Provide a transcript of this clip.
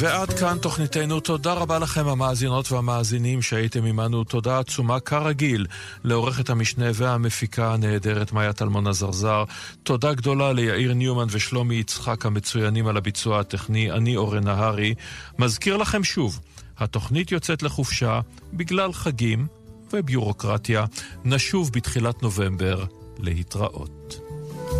ועד כאן תוכניתנו. תודה רבה לכם המאזינות והמאזינים שהייתם עמנו. תודה עצומה כרגיל לעורכת המשנה והמפיקה הנהדרת מאיה טלמון הזרזר. תודה גדולה ליאיר ניומן ושלומי יצחק המצוינים על הביצוע הטכני. אני אורן נהרי. מזכיר לכם שוב, התוכנית יוצאת לחופשה בגלל חגים וביורוקרטיה. נשוב בתחילת נובמבר. להתראות.